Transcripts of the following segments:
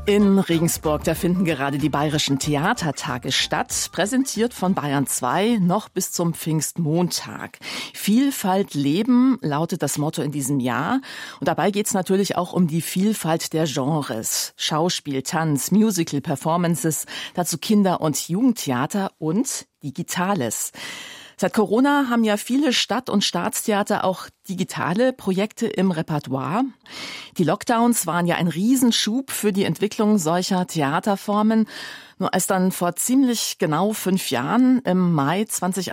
In Regensburg, da finden gerade die Bayerischen Theatertage statt, präsentiert von Bayern 2 noch bis zum Pfingstmontag. Vielfalt leben lautet das Motto in diesem Jahr. Und dabei geht es natürlich auch um die Vielfalt der Genres. Schauspiel, Tanz, Musical, Performances, dazu Kinder- und Jugendtheater und Digitales. Seit Corona haben ja viele Stadt- und Staatstheater auch digitale Projekte im Repertoire. Die Lockdowns waren ja ein Riesenschub für die Entwicklung solcher Theaterformen. Nur als dann vor ziemlich genau 5 Jahren, im Mai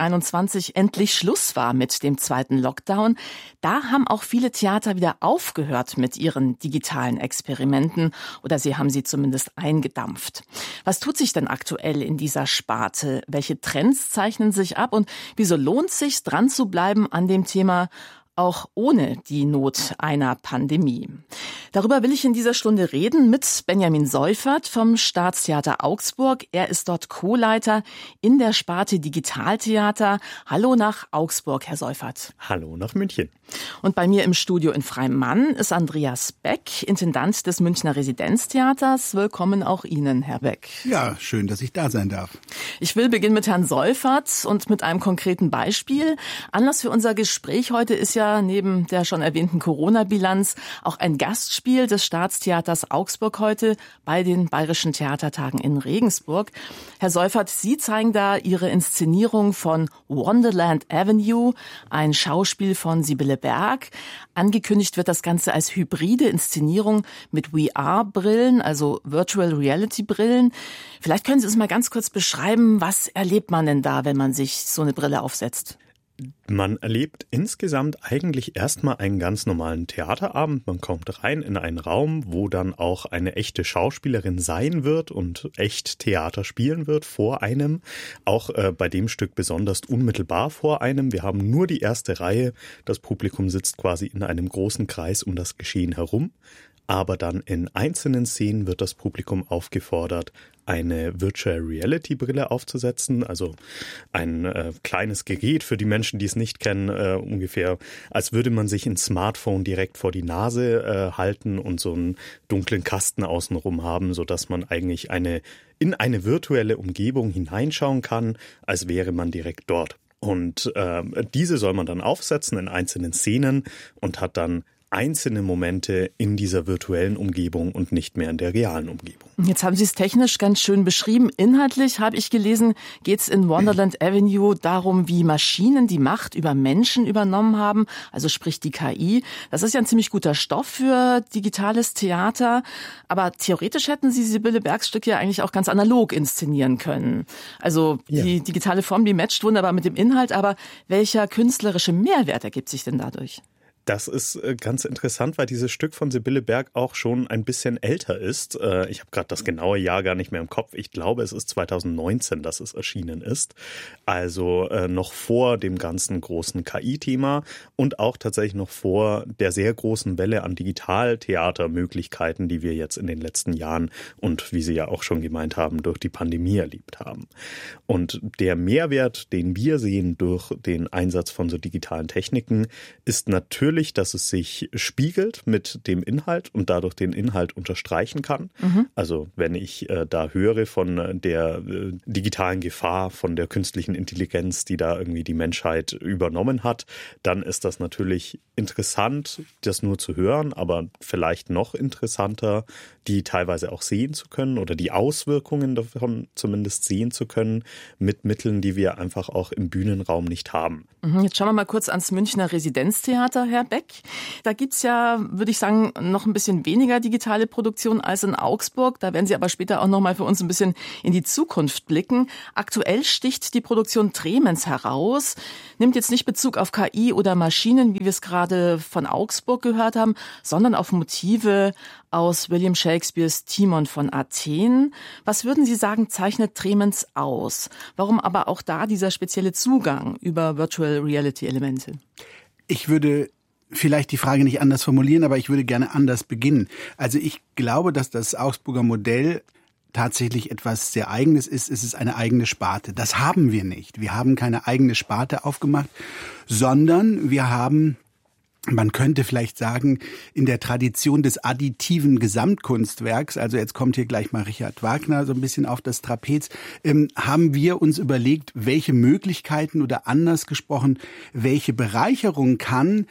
2021, endlich Schluss war mit dem zweiten Lockdown, da haben auch viele Theater wieder aufgehört mit ihren digitalen Experimenten, oder sie haben sie zumindest eingedampft. Was tut sich denn aktuell in dieser Sparte? Welche Trends zeichnen sich ab und wieso lohnt es sich, dran zu bleiben an dem Thema, auch ohne die Not einer Pandemie? Darüber will ich in dieser Stunde reden mit Benjamin Seufert vom Staatstheater Augsburg. Er ist dort Co-Leiter in der Sparte Digitaltheater. Hallo nach Augsburg, Herr Seufert. Hallo nach München. Und bei mir im Studio in Freimann ist Andreas Beck, Intendant des Münchner Residenztheaters. Willkommen auch Ihnen, Herr Beck. Ja, schön, dass ich da sein darf. Ich will beginnen mit Herrn Seufert und mit einem konkreten Beispiel. Anlass für unser Gespräch heute ist ja neben der schon erwähnten Corona-Bilanz auch ein Gastspiel des Staatstheaters Augsburg heute bei den Bayerischen Theatertagen in Regensburg. Herr Seufert, Sie zeigen da Ihre Inszenierung von Wonderland Avenue, ein Schauspiel von Sibylle Berg. Angekündigt wird das Ganze als hybride Inszenierung mit VR-Brillen, also Virtual Reality-Brillen. Vielleicht können Sie uns mal ganz kurz beschreiben, was erlebt man denn da, wenn man sich so eine Brille aufsetzt? Man erlebt insgesamt eigentlich erstmal einen ganz normalen Theaterabend. Man kommt rein in einen Raum, wo dann auch eine echte Schauspielerin sein wird und echt Theater spielen wird vor einem. Auch bei dem Stück besonders unmittelbar vor einem. Wir haben nur die erste Reihe. Das Publikum sitzt quasi in einem großen Kreis um das Geschehen herum. Aber dann in einzelnen Szenen wird das Publikum aufgefordert, eine Virtual Reality Brille aufzusetzen, also ein kleines Gerät für die Menschen, die es nicht kennen, ungefähr, als würde man sich ein Smartphone direkt vor die Nase halten und so einen dunklen Kasten außenrum haben, sodass man eigentlich in eine virtuelle Umgebung hineinschauen kann, als wäre man direkt dort. Und diese soll man dann aufsetzen in einzelnen Szenen und hat dann einzelne Momente in dieser virtuellen Umgebung und nicht mehr in der realen Umgebung. Jetzt haben Sie es technisch ganz schön beschrieben. Inhaltlich, habe ich gelesen, geht es in Wonderland Avenue darum, wie Maschinen die Macht über Menschen übernommen haben, also sprich die KI. Das ist ja ein ziemlich guter Stoff für digitales Theater. Aber theoretisch hätten Sie Sibylle Bergs Stück ja eigentlich auch ganz analog inszenieren können. Also die digitale Form, die matcht wunderbar mit dem Inhalt. Aber welcher künstlerische Mehrwert ergibt sich denn dadurch? Das ist ganz interessant, weil dieses Stück von Sibylle Berg auch schon ein bisschen älter ist. Ich habe gerade das genaue Jahr gar nicht mehr im Kopf. Ich glaube, es ist 2019, dass es erschienen ist. Also noch vor dem ganzen großen KI-Thema und auch tatsächlich noch vor der sehr großen Welle an Digitaltheatermöglichkeiten, die wir jetzt in den letzten Jahren und wie Sie ja auch schon gemeint haben, durch die Pandemie erlebt haben. Und der Mehrwert, den wir sehen durch den Einsatz von so digitalen Techniken, ist natürlich, dass es sich spiegelt mit dem Inhalt und dadurch den Inhalt unterstreichen kann. Also wenn ich da höre von der digitalen Gefahr, von der künstlichen Intelligenz, die da irgendwie die Menschheit übernommen hat, dann ist das natürlich interessant, das nur zu hören, aber vielleicht noch interessanter, die teilweise auch sehen zu können oder die Auswirkungen davon zumindest sehen zu können mit Mitteln, die wir einfach auch im Bühnenraum nicht haben. Jetzt schauen wir mal kurz ans Münchner Residenztheater, Herr Beck. Da gibt's ja, würde ich sagen, noch ein bisschen weniger digitale Produktion als in Augsburg. Da werden Sie aber später auch noch mal für uns ein bisschen in die Zukunft blicken. Aktuell sticht die Produktion Tremens heraus, nimmt jetzt nicht Bezug auf KI oder Maschinen, wie wir es gerade von Augsburg gehört haben, sondern auf Motive aus William Shakespeares Timon von Athen. Was würden Sie sagen, zeichnet Tremens aus? Warum aber auch da dieser spezielle Zugang über Virtual Reality Elemente? Ich würde vielleicht die Frage nicht anders formulieren, aber ich würde gerne anders beginnen. Also ich glaube, dass das Augsburger Modell tatsächlich etwas sehr Eigenes ist. Es ist eine eigene Sparte. Das haben wir nicht. Wir haben keine eigene Sparte aufgemacht, sondern wir haben Man könnte vielleicht sagen, in der Tradition des additiven Gesamtkunstwerks, also jetzt kommt hier gleich mal Richard Wagner so ein bisschen auf das Trapez, haben wir uns überlegt, welche Möglichkeiten oder anders gesprochen, welche Bereicherung kann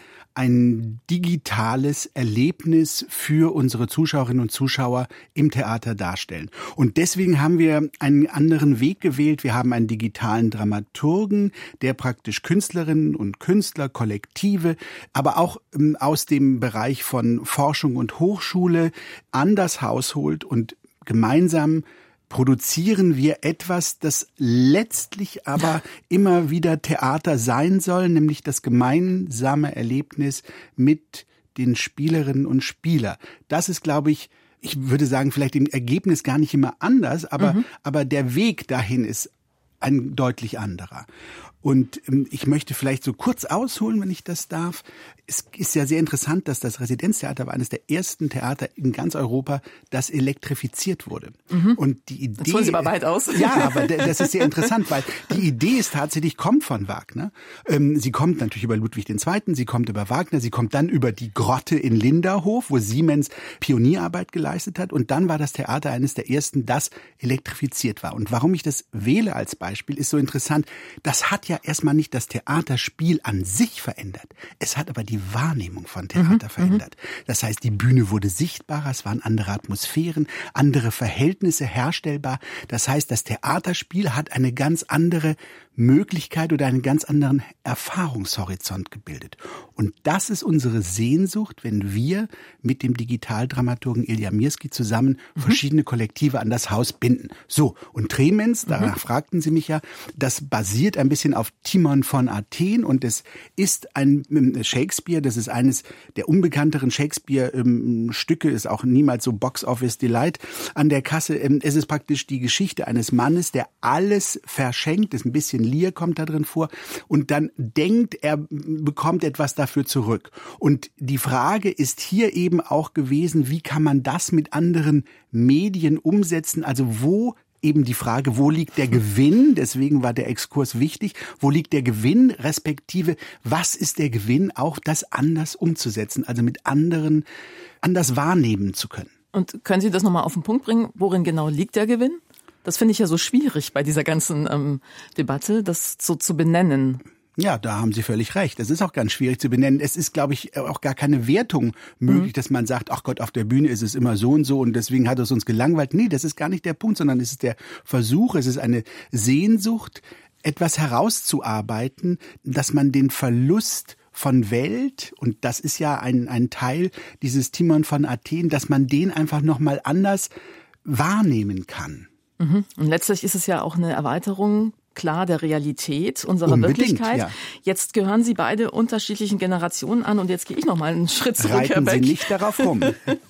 ein digitales Erlebnis für unsere Zuschauerinnen und Zuschauer im Theater darstellen. Und deswegen haben wir einen anderen Weg gewählt. Wir haben einen digitalen Dramaturgen, der praktisch Künstlerinnen und Künstler, Kollektive, aber auch aus dem Bereich von Forschung und Hochschule an das Haus holt und gemeinsam produzieren wir etwas, das letztlich aber immer wieder Theater sein soll, nämlich das gemeinsame Erlebnis mit den Spielerinnen und Spielern. Das ist, glaube ich würde sagen, vielleicht im Ergebnis gar nicht immer anders, aber der Weg dahin ist ein deutlich anderer. Und ich möchte vielleicht so kurz ausholen, wenn ich das darf. Es ist ja sehr interessant, dass das Residenztheater war eines der ersten Theater in ganz Europa, das elektrifiziert wurde. Und die Idee. Das holen Sie mal weit aus. Ja, aber das ist sehr interessant, weil die Idee ist tatsächlich, kommt von Wagner. Sie kommt natürlich über Ludwig II., sie kommt über Wagner, sie kommt dann über die Grotte in Linderhof, wo Siemens Pionierarbeit geleistet hat. Und dann war das Theater eines der ersten, das elektrifiziert war. Und warum ich das wähle als Beispiel, ist so interessant. Das hat ja erstmal nicht das Theaterspiel an sich verändert. Es hat aber die Wahrnehmung von Theater verändert. Das heißt, die Bühne wurde sichtbarer, es waren andere Atmosphären, andere Verhältnisse herstellbar. Das heißt, das Theaterspiel hat eine ganz andere Möglichkeit oder einen ganz anderen Erfahrungshorizont gebildet. Und das ist unsere Sehnsucht, wenn wir mit dem Digitaldramaturgen Ilja Mirski zusammen verschiedene Kollektive an das Haus binden. So, und Tremens, danach fragten Sie mich ja, das basiert ein bisschen auf Timon von Athen und es ist ein Shakespeare, das ist eines der unbekannteren Shakespeare-Stücke, ist auch niemals so Box-Office-Delight an der Kasse. Es ist praktisch die Geschichte eines Mannes, der alles verschenkt, ist ein bisschen Lear kommt da drin vor und dann denkt, er bekommt etwas dafür zurück. Und die Frage ist hier eben auch gewesen, wie kann man das mit anderen Medien umsetzen? Also wo eben die Frage, wo liegt der Gewinn? Deswegen war der Exkurs wichtig. Wo liegt der Gewinn? Respektive, was ist der Gewinn? Auch das anders umzusetzen, also mit anderen anders wahrnehmen zu können. Und können Sie das nochmal auf den Punkt bringen? Worin genau liegt der Gewinn? Das finde ich ja so schwierig bei dieser ganzen Debatte, das so zu benennen. Ja, da haben Sie völlig recht. Das ist auch ganz schwierig zu benennen. Es ist, glaube ich, auch gar keine Wertung möglich, dass man sagt, ach Gott, auf der Bühne ist es immer so und deswegen hat es uns gelangweilt. Nee, das ist gar nicht der Punkt, sondern es ist der Versuch, es ist eine Sehnsucht, etwas herauszuarbeiten, dass man den Verlust von Welt, und das ist ja ein Teil dieses Timon von Athen, dass man den einfach nochmal anders wahrnehmen kann. Und letztlich ist es ja auch eine Erweiterung, klar, der Realität unserer Wirklichkeit. Ja. Jetzt gehören Sie beide unterschiedlichen Generationen an und jetzt gehe ich noch mal einen Schritt zurück, Reiten Herr Beck. Sie nicht darauf rum.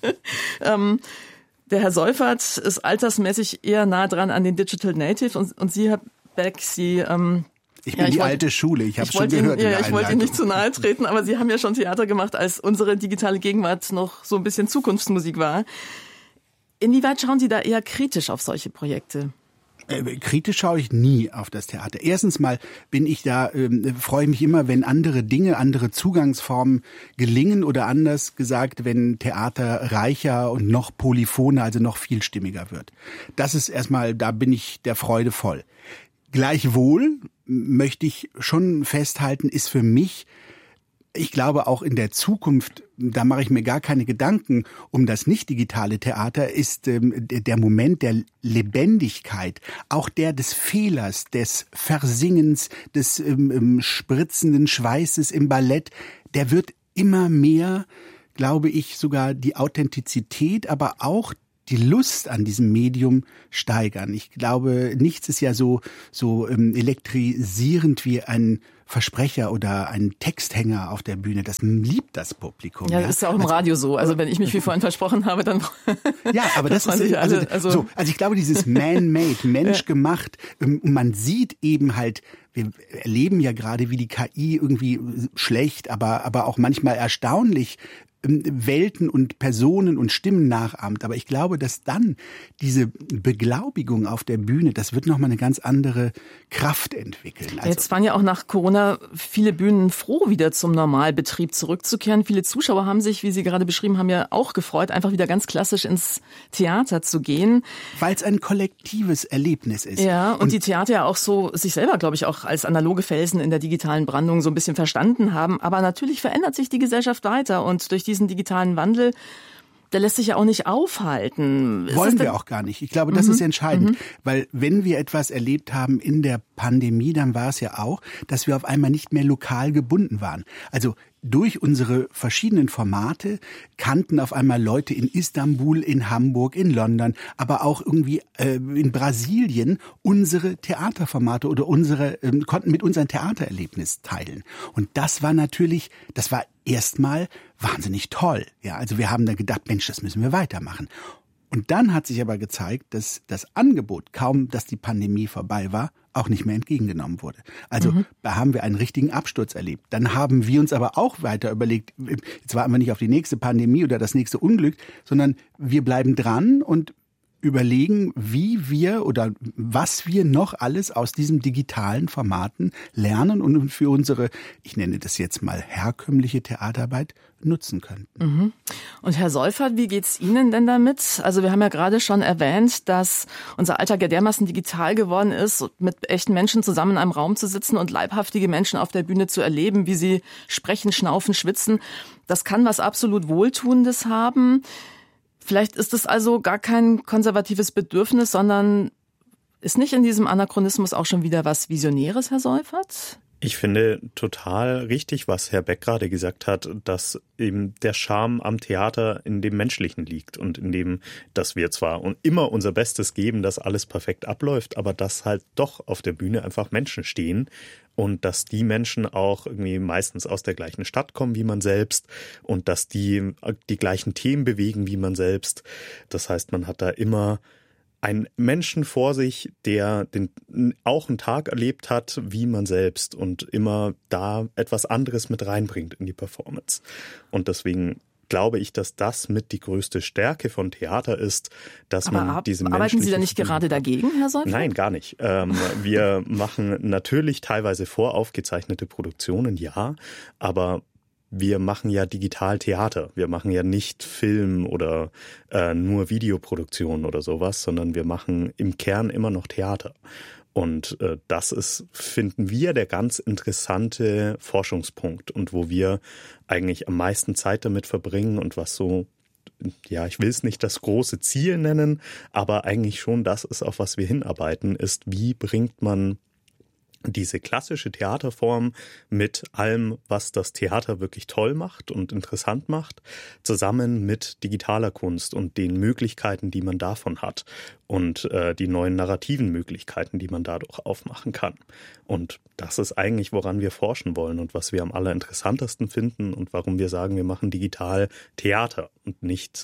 Der Herr Seufert ist altersmäßig eher nah dran an den Digital Native und Sie, Herr Beck, Sie... Ich bin die alte Schule, ich habe schon gehört. Ich wollte Ihnen nicht zu nahe treten, aber Sie haben ja schon Theater gemacht, als unsere digitale Gegenwart noch so ein bisschen Zukunftsmusik war. Inwieweit schauen Sie da eher kritisch auf solche Projekte? Kritisch schaue ich nie auf das Theater. Erstens mal bin ich da, freue ich mich immer, wenn andere Dinge, andere Zugangsformen gelingen oder anders gesagt, wenn Theater reicher und noch polyphoner, also noch vielstimmiger wird. Das ist erstmal, da bin ich der Freude voll. Gleichwohl möchte ich schon festhalten, ist für mich, ich glaube auch in der Zukunft, da mache ich mir gar keine Gedanken um das nicht-digitale Theater, ist der Moment der Lebendigkeit, auch der des Fehlers, des Versingens, des spritzenden Schweißes im Ballett, der wird immer mehr, glaube ich, sogar die Authentizität, aber auch die Lust an diesem Medium steigern. Ich glaube, nichts ist ja so elektrisierend wie ein Versprecher oder ein Texthänger auf der Bühne. Das liebt das Publikum. Ja, das ist ja auch im Radio so. Also wenn ich mich wie vorhin versprochen habe, dann... Ja, aber das ist... Also ich glaube, dieses Man-Made, menschgemacht, man sieht eben halt, wir erleben ja gerade, wie die KI irgendwie schlecht, aber auch manchmal erstaunlich Welten und Personen und Stimmen nachahmt. Aber ich glaube, dass dann diese Beglaubigung auf der Bühne, das wird nochmal eine ganz andere Kraft entwickeln. Also jetzt waren ja auch nach Corona viele Bühnen froh, wieder zum Normalbetrieb zurückzukehren. Viele Zuschauer haben sich, wie Sie gerade beschrieben haben, ja auch gefreut, einfach wieder ganz klassisch ins Theater zu gehen. Weil es ein kollektives Erlebnis ist. Ja, und die Theater ja auch so sich selber, glaube ich, auch als analoge Felsen in der digitalen Brandung so ein bisschen verstanden haben. Aber natürlich verändert sich die Gesellschaft weiter und durch diesen digitalen Wandel, der lässt sich ja auch nicht aufhalten. Wollen wir auch gar nicht. Ich glaube, das ist entscheidend, weil wenn wir etwas erlebt haben in der Pandemie, dann war es ja auch, dass wir auf einmal nicht mehr lokal gebunden waren. Also durch unsere verschiedenen Formate kannten auf einmal Leute in Istanbul, in Hamburg, in London, aber auch irgendwie in Brasilien unsere Theaterformate oder konnten mit uns ein Theatererlebnis teilen. Und das war erstmal wahnsinnig toll. Ja, also wir haben da gedacht, Mensch, das müssen wir weitermachen. Und dann hat sich aber gezeigt, dass das Angebot, kaum dass die Pandemie vorbei war, auch nicht mehr entgegengenommen wurde. Also da haben wir einen richtigen Absturz erlebt. Dann haben wir uns aber auch weiter überlegt, jetzt warten wir nicht auf die nächste Pandemie oder das nächste Unglück, sondern wir bleiben dran und überlegen, wie wir oder was wir noch alles aus diesen digitalen Formaten lernen und für unsere, ich nenne das jetzt mal herkömmliche Theaterarbeit, nutzen könnten. Und Herr Seufert, wie geht's Ihnen denn damit? Also wir haben ja gerade schon erwähnt, dass unser Alltag ja dermaßen digital geworden ist, mit echten Menschen zusammen in einem Raum zu sitzen und leibhaftige Menschen auf der Bühne zu erleben, wie sie sprechen, schnaufen, schwitzen. Das kann was absolut Wohltuendes haben. Vielleicht ist es also gar kein konservatives Bedürfnis, sondern ist nicht in diesem Anachronismus auch schon wieder was Visionäres, Herr Seufert? Ich finde total richtig, was Herr Beck gerade gesagt hat, dass eben der Charme am Theater in dem Menschlichen liegt und in dem, dass wir zwar immer unser Bestes geben, dass alles perfekt abläuft, aber dass halt doch auf der Bühne einfach Menschen stehen und dass die Menschen auch irgendwie meistens aus der gleichen Stadt kommen wie man selbst und dass die gleichen Themen bewegen wie man selbst. Das heißt, man hat da immer einen Menschen vor sich, der auch einen Tag erlebt hat wie man selbst und immer da etwas anderes mit reinbringt in die Performance. Und deswegen glaube ich, dass das mit die größte Stärke von Theater ist, dass man diese menschliche... Arbeiten Sie da nicht gerade dagegen, Herr Seufert? Nein, gar nicht. Wir machen natürlich teilweise voraufgezeichnete Produktionen, ja, aber wir machen ja Digitaltheater. Wir machen ja nicht Film oder nur Videoproduktion oder sowas, sondern wir machen im Kern immer noch Theater. Und das ist, finden wir, der ganz interessante Forschungspunkt und wo wir eigentlich am meisten Zeit damit verbringen und was so, ja, ich will es nicht das große Ziel nennen, aber eigentlich schon das ist, auf was wir hinarbeiten, ist, wie bringt man diese klassische Theaterform mit allem, was das Theater wirklich toll macht und interessant macht, zusammen mit digitaler Kunst und den Möglichkeiten, die man davon hat und die neuen narrativen Möglichkeiten, die man dadurch aufmachen kann. Und das ist eigentlich, woran wir forschen wollen und was wir am allerinteressantesten finden und warum wir sagen, wir machen digital Theater und nicht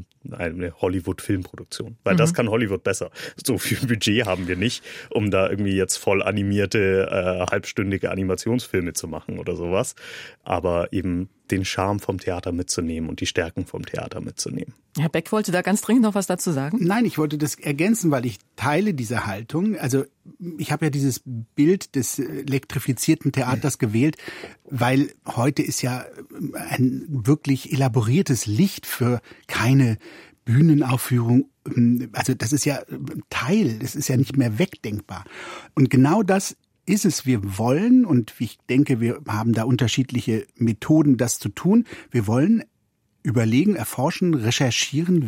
eine Hollywood-Filmproduktion. Weil das kann Hollywood besser. So viel Budget haben wir nicht, um da irgendwie jetzt voll animierte, halbstündige Animationsfilme zu machen oder sowas. Aber eben den Charme vom Theater mitzunehmen und die Stärken vom Theater mitzunehmen. Herr Beck wollte da ganz dringend noch was dazu sagen? Nein, ich wollte das ergänzen, weil ich teile diese Haltung. Also ich habe ja dieses Bild des elektrifizierten Theaters gewählt, weil heute ist ja ein wirklich elaboriertes Licht für keine Bühnenaufführung. Also das ist ja Teil, das ist ja nicht mehr wegdenkbar. Und genau das ist es. Wir wollen, und ich denke, wir haben da unterschiedliche Methoden, das zu tun. Wir wollen überlegen, erforschen, recherchieren,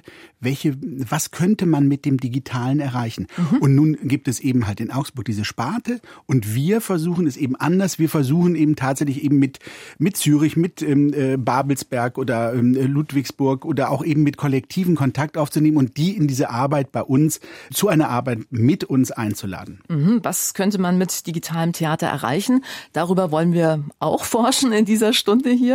was könnte man mit dem Digitalen erreichen. Und nun gibt es eben halt in Augsburg diese Sparte und wir versuchen es eben anders. Wir versuchen eben tatsächlich eben mit Zürich, mit Babelsberg oder Ludwigsburg oder auch eben mit Kollektiven Kontakt aufzunehmen und die in diese Arbeit bei uns, zu einer Arbeit mit uns einzuladen. Was könnte man mit digitalem Theater erreichen? Darüber wollen wir auch forschen in dieser Stunde hier.